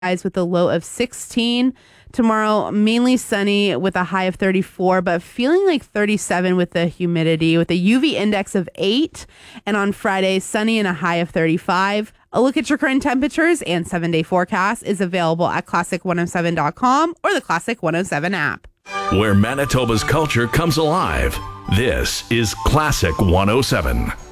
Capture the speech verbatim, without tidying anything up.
Skies with a low of sixteen. Tomorrow, mainly sunny with a high of thirty-four, but feeling like thirty-seven with the humidity with a U V index of eight. And on Friday, sunny and a high of thirty-five. A look at your current temperatures and seven-day forecast is available at classic one oh seven dot com or the Classic one oh seven app. Where Manitoba's culture comes alive, this is Classic one oh seven.